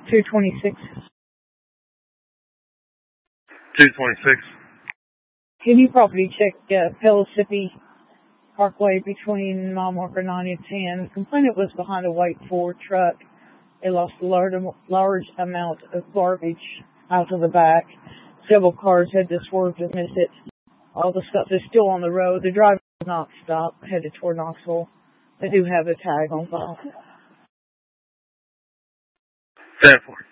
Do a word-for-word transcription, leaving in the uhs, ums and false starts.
two twenty-six. two twenty-six. Can you property check uh, Pellissippi Parkway between mile marker ninety and ten? The complainant was behind a white Ford truck. They lost a large, large amount of garbage out of the back. Several cars had to swerve to miss it. All the stuff is still on the road. The driver did not stop, headed toward Knoxville. They do have a tag on file. ten four.